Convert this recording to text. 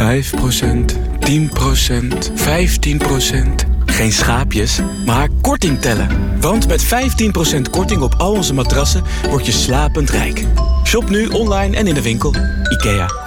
10%, 15%. Geen schaapjes, maar korting tellen. Want met 15% korting op al onze matrassen word je slapend rijk. Shop nu online en in de winkel. IKEA.